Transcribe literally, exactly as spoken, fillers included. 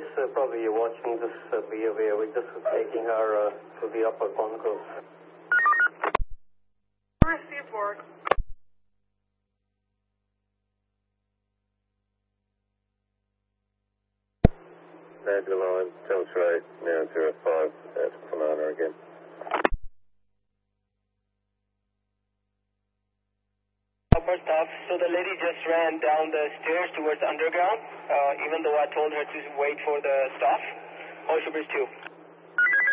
uh, probably you're watching this uh, be aware. We're just taking her uh, to the upper concourse. Received work. Nebula line, Teltrade, now zero five, that's Pomona again. Upper staff, so the lady just ran down the stairs towards underground, uh, even though I told her to wait for the staff. Ocean Bridge two.